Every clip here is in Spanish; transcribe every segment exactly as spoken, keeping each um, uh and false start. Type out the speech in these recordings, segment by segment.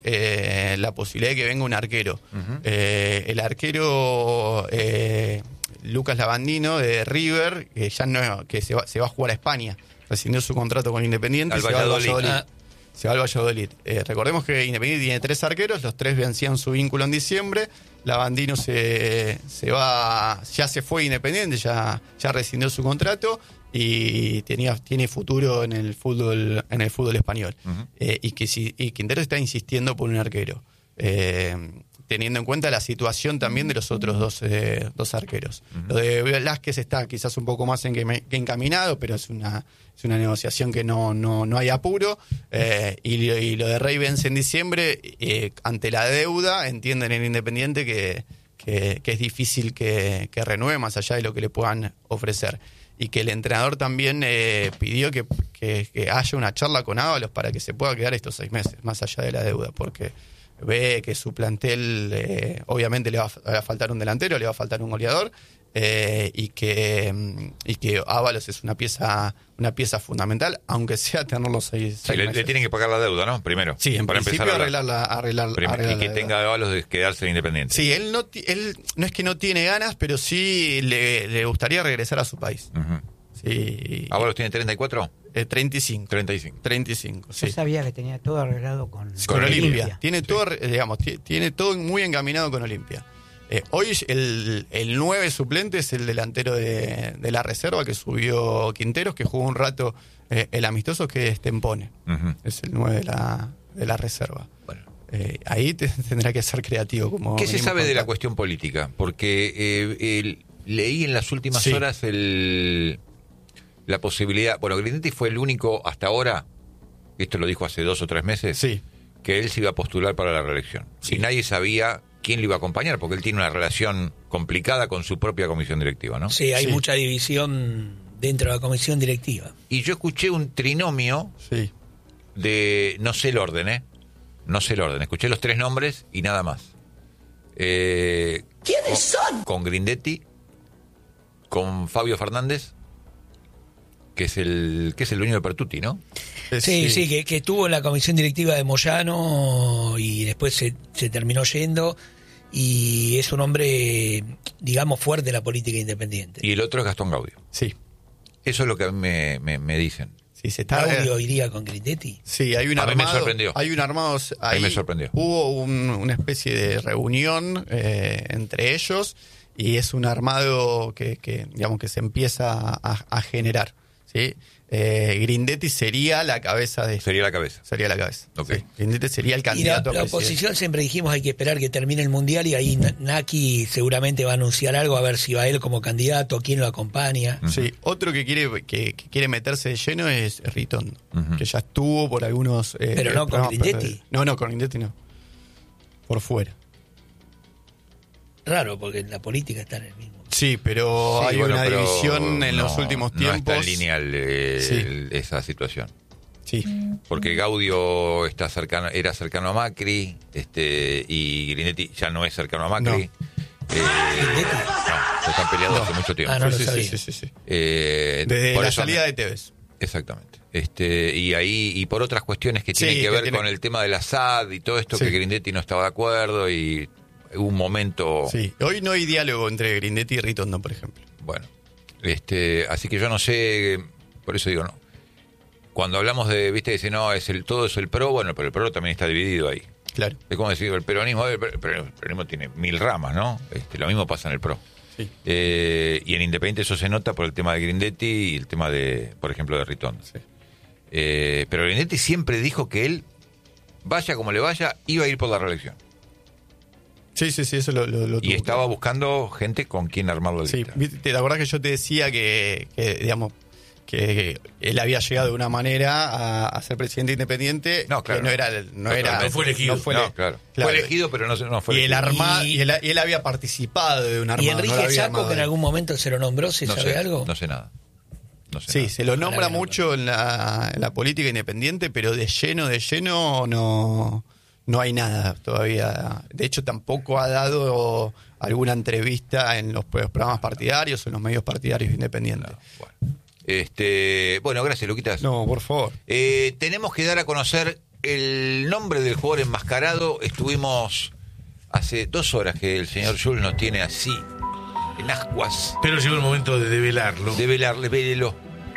eh, la posibilidad de que venga un arquero. Uh-huh. Eh, el arquero eh, Lucas Lavandino de River, que ya no, que se va, se va a jugar a España, rescindió su contrato con Independiente y se va al Valladolid. Ah. Se va al Valladolid. Eh, recordemos que Independiente tiene tres arqueros, los tres vencían su vínculo en diciembre. Lavandino se, se va, ya se fue Independiente, ya, ya rescindió su contrato y tenía, tiene futuro en el fútbol, en el fútbol español. Uh-huh. Eh, y que si, y Quintero está insistiendo por un arquero. Eh, teniendo en cuenta la situación también de los otros dos, eh, dos arqueros. Uh-huh. Lo de Velázquez está quizás un poco más en que, me, que encaminado, pero es una, es una negociación que no, no, no hay apuro. Eh, y, y lo de Rey vence en diciembre, eh, ante la deuda, entienden en Independiente que, que, que es difícil que, que renueve más allá de lo que le puedan ofrecer. Y que el entrenador también eh, pidió que, que, que haya una charla con Ábalos para que se pueda quedar estos seis meses, más allá de la deuda, porque ve que su plantel eh, obviamente le va, a, le va a faltar un delantero, le va a faltar un goleador, eh, y que y que Ábalos es una pieza una pieza fundamental, aunque sea tenerlo seis, sí, seis le, meses. le tienen que pagar la deuda, ¿no? Primero. Sí, en para principio empezar a arreglarla, arreglar, Primero, arreglar y que la tenga Ábalos de quedarse en Independiente. Sí, él no, él no es que no tiene ganas, pero sí le, le gustaría regresar a su país. Uh-huh. Sí. ¿Ábalos tiene treinta y cuatro? Eh, treinta y cinco. treinta y cinco. treinta y cinco, sí. Yo sabía que tenía todo arreglado con, con, con Olimpia. Olimpia. Tiene sí. todo, digamos, t- tiene todo muy encaminado con Olimpia. Eh, hoy el, el nueve suplente es el delantero de, de la reserva que subió Quinteros, que jugó un rato eh, el amistoso, que es Tempone. Uh-huh. Es el nueve de la, de la reserva. Bueno. Eh, ahí te, tendrá que ser creativo. Como ¿Qué se sabe de la cuestión política? Porque eh, el, leí en las últimas sí. horas el... la posibilidad, bueno, Grindetti fue el único hasta ahora, esto lo dijo hace dos o tres meses, sí. que él se iba a postular para la reelección. Sí. Y nadie sabía quién lo iba a acompañar, porque él tiene una relación complicada con su propia comisión directiva, ¿no? Sí, hay sí. mucha división dentro de la comisión directiva. Y yo escuché un trinomio sí. de, no sé el orden, ¿eh? No sé el orden, escuché los tres nombres y nada más. Eh, ¿Quiénes son? Con Grindetti, con Fabio Fernández, que es el que es el dueño de Pertuti, ¿no? Sí, sí, sí que, que estuvo en la comisión directiva de Moyano y después se, se terminó yendo, y es un hombre, digamos, fuerte en la política independiente. Y el otro es Gastón Gaudio. Sí. Eso es lo que a mí me, me, me dicen. Sí, se está... ¿Gaudio iría con Grindetti? Sí, hay un a armado. mí me sorprendió. Hay un armado. Ahí a mí me sorprendió. Hubo un, una especie de reunión eh, entre ellos, y es un armado que, que digamos que se empieza a, a generar. ¿Sí? Eh, Grindetti sería la cabeza de... Sería la cabeza. Sería la cabeza. Okay. Sí. Grindetti sería el Y candidato la, la a oposición siempre dijimos hay que esperar que termine el Mundial, y ahí Naki seguramente va a anunciar algo, a ver si va él como candidato, quién lo acompaña. Uh-huh. Sí, otro que quiere que, que quiere meterse de lleno es Ritondo, uh-huh. que ya estuvo por algunos... Eh, Pero no con Grindetti. No, no, con Grindetti no. Por fuera. Raro, porque en la política está en el mismo. Sí, pero sí, hay bueno, una pero división en no, los últimos tiempos. No está lineal eh, sí. el, esa situación. Sí. Porque Gaudio está cercano, era cercano a Macri, este, y Grindetti ya no es cercano a Macri. No. Eh, no, están peleados no. hace mucho tiempo. Ah, no, sí, lo sí, sí, sí, sí. Eh, Desde por la eso, salida de Tevez. Exactamente. Este, y ahí, y por otras cuestiones que sí, tienen que, que ver tiene... con el tema del Assad y todo esto, sí. que Grindetti no estaba de acuerdo, y hubo un momento... Sí, hoy no hay diálogo entre Grindetti y Ritondo, por ejemplo. Bueno, este, así que yo no sé, por eso digo, no. Cuando hablamos de, viste, dice, no, es el todo es el PRO, bueno, pero el PRO también está dividido ahí. Claro. Es como decir, el peronismo, el peronismo tiene mil ramas, ¿no? Este, lo mismo pasa en el PRO. Sí. Eh, y en Independiente eso se nota por el tema de Grindetti y el tema de, por ejemplo, de Ritondo. Sí. Eh, pero Grindetti siempre dijo que él, vaya como le vaya, iba a ir por la reelección. Sí, sí, sí, eso lo, lo, lo Y tuvo, estaba claro. buscando gente con quien armarlo. Sí, ¿te acordás que yo te decía que, que digamos, que él había llegado de una manera a, a ser presidente independiente? No, claro. Que no era, no era, no fue elegido. No fue, no, claro. claro. Fue elegido, pero no, no fue y elegido. el arma, y, y, él, y él había participado de un armado. Y Enrique no Chaco, que en algún momento se lo nombró, ¿se no sabe sé, algo? No sé nada. No sé sí, nada. se lo nombra Ojalá mucho en la, en la política independiente, pero de lleno, de lleno no, no hay nada todavía. De hecho, tampoco ha dado alguna entrevista en los programas partidarios o en los medios partidarios independientes. No, bueno. Este, bueno, gracias, Luquitas. No, por favor. Eh, tenemos que dar a conocer el nombre del jugador enmascarado, estuvimos hace dos horas que el señor Jules nos tiene así, en ascuas. Pero llegó el momento de develarlo. Develarle, vélelo.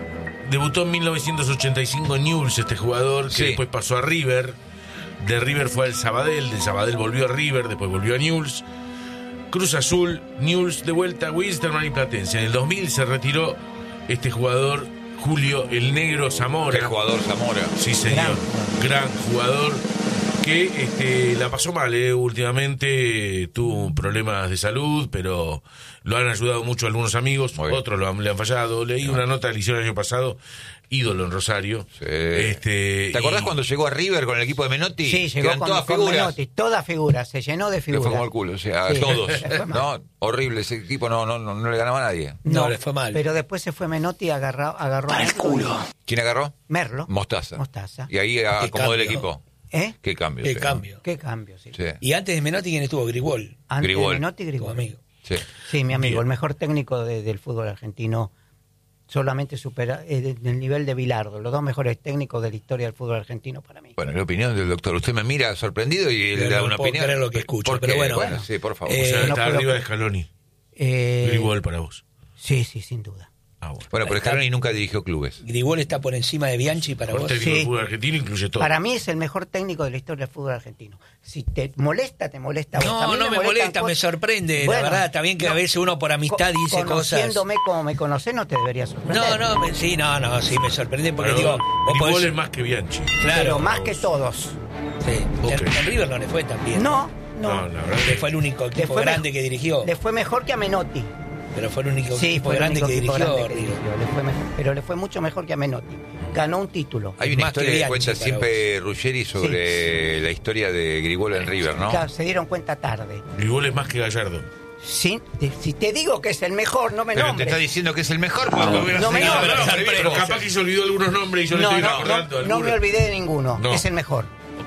Debutó en mil novecientos ochenta y cinco en Newell's este jugador, que Sí. después pasó a River. De River fue al Sabadell, de Sabadell volvió a River, después volvió a Newell's. Cruz Azul, Newell's de vuelta, Wilstermann y Platense. En el dos mil se retiró este jugador, Julio el Negro Zamora. Qué jugador Zamora. Sí, señor. Gran jugador que este, la pasó mal, ¿eh? Últimamente tuvo problemas de salud, pero lo han ayudado mucho algunos amigos, Muy bien. otros otros lo han, le han fallado. Leí una nota que le hicieron el año pasado, ídolo en Rosario. Sí. Este, ¿Te acordás y- cuando llegó a River con el equipo de Menotti? Sí, Que llegó eran con, todas con figuras. Menotti, todas figuras, se llenó de Le figuras. fue como el culo, o sea, Sí. todos. Le fue mal. No, horrible, ese equipo no, no, no, no le ganaba a nadie. No, le fue mal. Pero después se fue Menotti y agarró, agarró a Merlo. ¿Quién agarró? Merlo. Mostaza. Mostaza. Y ahí acomodó el cambio. equipo. ¿Eh? Qué cambio. Qué sí. cambio. Qué cambio, sí. Sí, Y antes de Menotti, ¿quién estuvo? Grigol, Antes Grigol. de Menotti, tu Grigol. amigo. sí. Sí, mi amigo, Bien. el mejor técnico de- del fútbol argentino. Solamente supera eh, el nivel de Bilardo, los dos mejores técnicos de la historia del fútbol argentino para mí. Bueno, la opinión del doctor. Usted me mira sorprendido y él Pero da no una puedo opinión. creer lo que escucho, ¿Por pero qué? bueno, bueno. sí, por favor. O Eh, sea, no está puedo- arriba de Scaloni. Eh, Grigol para vos. Sí, sí, sin duda. Ah, bueno. Bueno, pero Está- Scaloni nunca dirigió clubes. Grigol está por encima de Bianchi para Mejor vos. técnico Sí. del fútbol argentino incluye todo. Para mí es el mejor técnico de la historia del fútbol argentino. Si te molesta, te molesta a vos. A No, mí no me molestan molesta, me cosas- sorprende. Bueno, la verdad, está bien que a no, veces uno por amistad co- dice cosas. Conociéndome como me conocés, no te debería sorprender. No, no, me- sí, no, no, sí, me sorprende porque Pero digo, vos Grigol podés- es más que Bianchi. claro, Pero más que todos. sí. Ok. En, en River no le fue tan bien. No, no. No, la verdad Que que fue el único Le equipo fue grande mej- que dirigió. Le fue mejor que a Menotti. Pero fue el único Sí, equipo fue el grande único que equipo dirigió. grande que River. dirigió. Le fue mejor, pero le fue mucho mejor que a Menotti. Ganó un título. Hay una Más que historia que Bianchi cuenta para siempre Ruggeri sobre la historia de Grigol en River, ¿no? Claro, se dieron cuenta tarde. Grigol es más que Gallardo. Sí, te- si te digo que es el mejor, no me Pero te nombres. está diciendo que es el mejor. porque hubiera no me sido- nombres. No, pero, pero- pero capaz que se olvidó algunos nombres y yo No, le estoy no, recordando no, no algunos. me olvidé de ninguno. No. Es el mejor.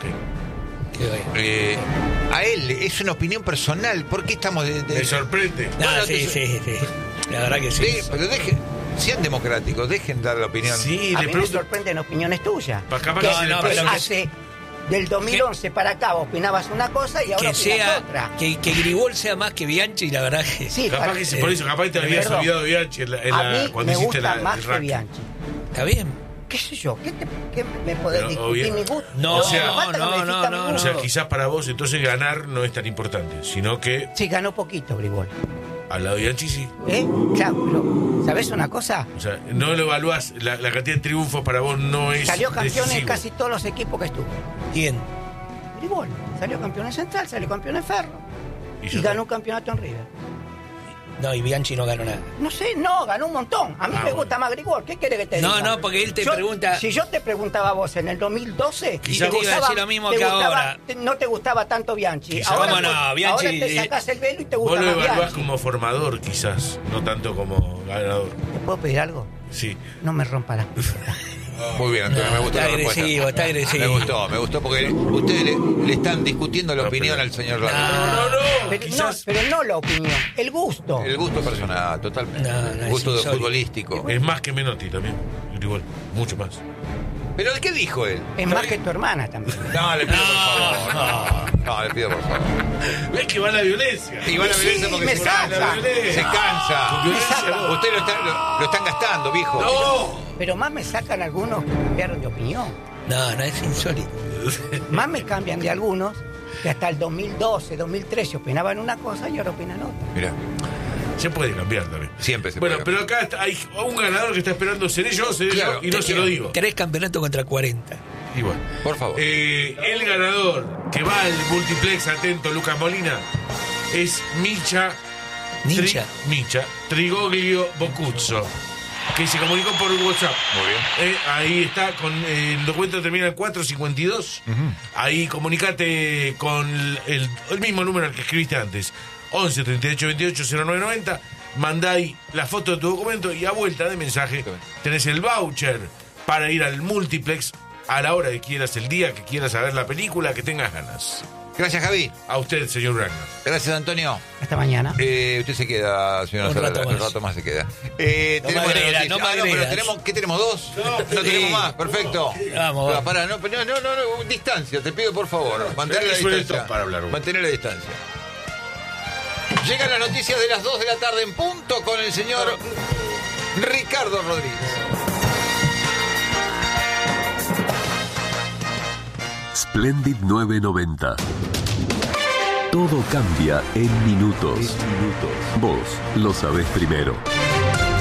Ok. Qué bueno. Eh, a él es una opinión personal. ¿Por qué estamos de, de- Me sorprende. No, Bueno, sí, te- sí, sí. La verdad que sí. de- pero dejen, sean democráticos, dejen dar la opinión. Sí, A le mí me pregunto. sorprenden opiniones tuyas. Pa- capaz Que- que se le no, que pero que- hace del dos mil once para acá vos opinabas una cosa y ahora Que opinas sea, otra. que, que Grigol sea más que Bianchi, la verdad que Sí, Capaz para- que se- por eso, capaz que te habías Perdón. olvidado de Bianchi en la, en a la- mí cuando me hiciste gusta la, más el que ranking. Bianchi. está bien. ¿Qué sé yo? ¿Qué, te- qué me podés Pero, discutir obvio. mi gusto? No, O sea, me falta que no, me no, defienda mi no, O gusto. sea, quizás para vos entonces ganar no es tan importante, sino que Sí, ganó poquito Grigol. al lado de Bianchi sí. ¿Eh? Claro, pero ¿sabés una cosa? O sea, no lo evaluás, la, la cantidad de triunfos para vos no es Salió campeón en decisivo. casi todos los equipos que estuvo. ¿Quién? Grigol. Salió campeón en Central, salió campeón en Ferro. Y Y, ya ganó está. un campeonato en River. No, y Bianchi no ganó nada. No sé, no, ganó un montón. A mí Ah, me bueno. gusta más Grigol. ¿Qué quiere que te No, diga? no, porque él te Yo- pregunta- Si yo te preguntaba a vos en el dos mil doce... Quizá te te iba a decir lo mismo te que gustaba- ahora. te- no te gustaba tanto Bianchi. Quizá- ahora, ¿Cómo no? ahora Bianchi, te eh, sacás el velo y te Vos gusta lo más evaluás Bianchi. como formador, quizás, no tanto como ganador. ¿Te puedo pedir algo? Sí. No me rompa las piedras. Muy bien, Antonio, No, me gustó está la respuesta. agresivo, está agresivo. Me gustó, me gustó porque ustedes le, le están discutiendo la No, opinión pero- al señor No, Larry. No, no, Pero no, quizás pero no la opinión, el gusto. El gusto personal, totalmente. No, no, es gusto de insólito. futbolístico. es más que Menotti también. Igual, mucho más. ¿Pero qué dijo él? Es más que tu hermana también. No, le pido por favor. No, no, le pido por favor. ¿Ves que va la violencia? Y van a Sí, violencia porque me se, saca. se cansa. Con violencia Me saca. vos. Ustedes lo están, lo, lo están gastando, viejo. ¡No! Pero más me sacan algunos que cambiaron de opinión. No, no es insólito. Más me cambian de algunos que hasta el dos mil doce, dos mil trece opinaban una cosa y ahora opinan otra. Mira, Se puede cambiar también. siempre se Bueno, puede. pero acá está- hay un ganador que está esperando, seré yo, seré Claro, yo, y no te se lo quiero. digo. Tres campeonatos contra cuarenta. Igual. Por favor. Eh, el ganador que va al multiplex, atento, Lucas Molina, es Micha. Ninja. Tri- Micha Trigoglio Bocuzzo, que se comunicó por WhatsApp. Muy bien. Eh, ahí está, con eh, el documento termina en cuatro cincuenta y dos. Ahí comunicate con el, el mismo número al que escribiste antes: once treinta y ocho veintiocho cero nueve noventa. Mandá ahí la foto de tu documento y a vuelta de mensaje tenés el voucher para ir al multiplex a la hora que quieras, el día que quieras, a ver la película, que tengas ganas. Gracias, Javi. A usted, señor Branco. Gracias, Antonio. Hasta mañana. Eh, usted se queda, señor Un Nazareno, rato un más. rato más se queda. Eh, No tenemos me la agregas, noticia. no me Ah, no, pero agregas. tenemos, ¿qué tenemos? ¿Dos? No, sí. tenemos más, perfecto. Vamos, Pero, vamos. pará, no, no, no, no, no, distancia, te pido por favor. Mantener la que suene distancia. todo para hablar. Mantener la distancia. Llegan las noticias de las dos de la tarde en punto con el señor Ricardo Rodríguez. Splendid novecientos noventa. Todo cambia en minutos. Vos lo sabés primero.